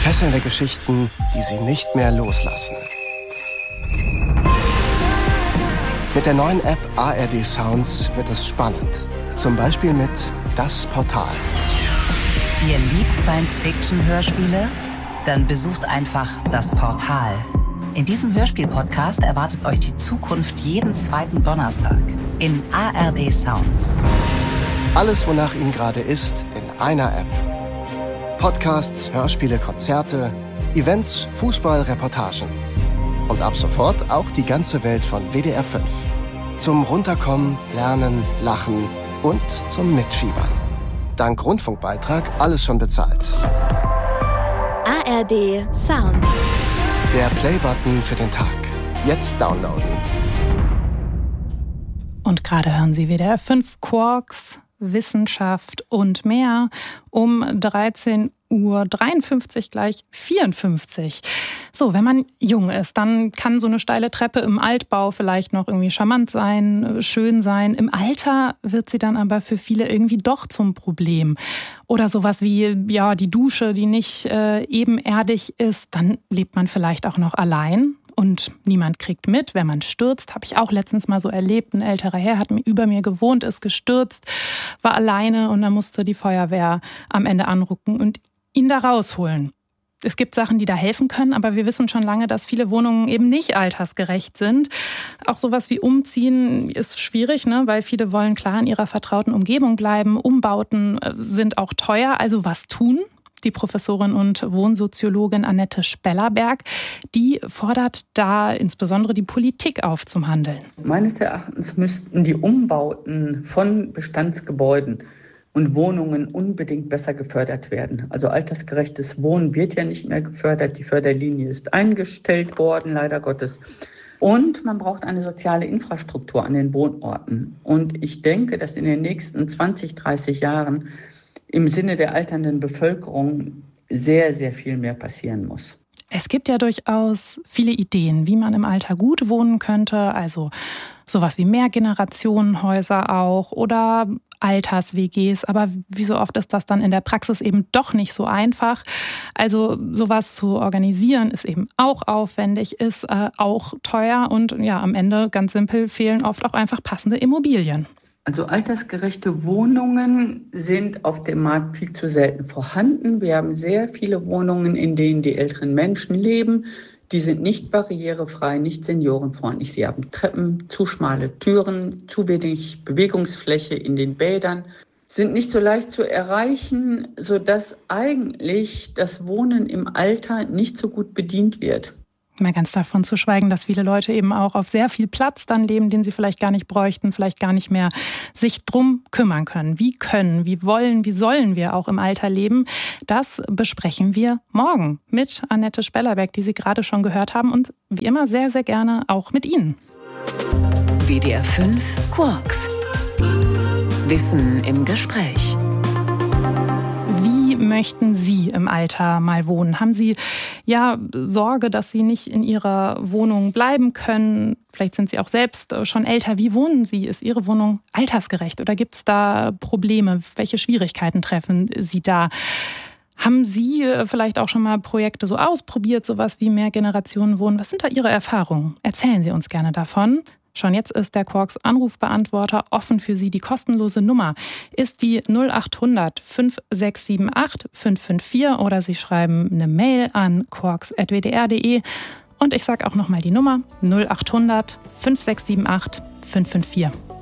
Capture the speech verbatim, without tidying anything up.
Fesselnde Geschichten, die Sie nicht mehr loslassen. Mit der neuen App A R D Sounds wird es spannend. Zum Beispiel mit Das Portal. Ihr liebt Science-Fiction-Hörspiele? Dann besucht einfach Das Portal. In diesem Hörspiel-Podcast erwartet euch die Zukunft jeden zweiten Donnerstag in A R D Sounds. Alles, wonach Ihnen gerade ist, in einer App. Podcasts, Hörspiele, Konzerte, Events, Fußball, Reportagen. Und ab sofort auch die ganze Welt von W D R fünf. Zum Runterkommen, Lernen, Lachen und zum Mitfiebern. Dank Rundfunkbeitrag alles schon bezahlt. A R D Sounds. Der Play-Button für den Tag. Jetzt downloaden. Und gerade hören Sie W D R fünf Quarks, Wissenschaft und mehr um dreizehn Uhr dreiundfünfzig, gleich vierundfünfzig. So, wenn man jung ist, dann kann so eine steile Treppe im Altbau vielleicht noch irgendwie charmant sein, schön sein. Im Alter wird sie dann aber für viele irgendwie doch zum Problem. Oder sowas wie, ja, die Dusche, die nicht äh, ebenerdig ist. Dann lebt man vielleicht auch noch allein. Und niemand kriegt mit, wenn man stürzt. Habe ich auch letztens mal so erlebt. Ein älterer Herr hat über mir gewohnt, ist gestürzt, war alleine und dann musste die Feuerwehr am Ende anrucken und ihn da rausholen. Es gibt Sachen, die da helfen können, aber wir wissen schon lange, dass viele Wohnungen eben nicht altersgerecht sind. Auch sowas wie Umziehen ist schwierig, ne? Weil viele wollen klar in ihrer vertrauten Umgebung bleiben. Umbauten sind auch teuer, also was tun? Die Professorin und Wohnsoziologin Annette Spellerberg, die fordert da insbesondere die Politik auf zum Handeln. Meines Erachtens müssten die Umbauten von Bestandsgebäuden und Wohnungen unbedingt besser gefördert werden. Also altersgerechtes Wohnen wird ja nicht mehr gefördert. Die Förderlinie ist eingestellt worden, leider Gottes. Und man braucht eine soziale Infrastruktur an den Wohnorten. Und ich denke, dass in den nächsten zwanzig, dreißig Jahren im Sinne der alternden Bevölkerung sehr, sehr viel mehr passieren muss. Es gibt ja durchaus viele Ideen, wie man im Alter gut wohnen könnte. Also sowas wie Mehrgenerationenhäuser auch oder Alters-W Gs. Aber wie so oft ist das dann in der Praxis eben doch nicht so einfach. Also sowas zu organisieren ist eben auch aufwendig, ist äh, auch teuer und ja, am Ende ganz simpel fehlen oft auch einfach passende Immobilien. Also altersgerechte Wohnungen sind auf dem Markt viel zu selten vorhanden. Wir haben sehr viele Wohnungen, in denen die älteren Menschen leben. Die sind nicht barrierefrei, nicht seniorenfreundlich. Sie haben Treppen, zu schmale Türen, zu wenig Bewegungsfläche in den Bädern, sind nicht so leicht zu erreichen, sodass eigentlich das Wohnen im Alter nicht so gut bedient wird. Mal ganz davon zu schweigen, dass viele Leute eben auch auf sehr viel Platz dann leben, den sie vielleicht gar nicht bräuchten, vielleicht gar nicht mehr sich drum kümmern können. Wie können, wie wollen, wie sollen wir auch im Alter leben? Das besprechen wir morgen mit Annette Spellerberg, die Sie gerade schon gehört haben und wie immer sehr, sehr gerne auch mit Ihnen. W D R fünf Quarks. Wissen im Gespräch. Wie möchten Sie im Alter mal wohnen? Haben Sie ja Sorge, dass Sie nicht in Ihrer Wohnung bleiben können? Vielleicht sind Sie auch selbst schon älter. Wie wohnen Sie? Ist Ihre Wohnung altersgerecht oder gibt es da Probleme? Welche Schwierigkeiten treffen Sie da? Haben Sie vielleicht auch schon mal Projekte so ausprobiert, sowas wie Mehrgenerationenwohnen? Was sind da Ihre Erfahrungen? Erzählen Sie uns gerne davon. Schon jetzt ist der Quarks Anrufbeantworter offen für Sie. Die kostenlose Nummer ist die null acht hundert fünf sechs sieben acht fünf fünf vier oder Sie schreiben eine Mail an quarks at w d r punkt d e. Und ich sage auch nochmal die Nummer null acht hundert fünf sechs sieben acht fünf fünf vier.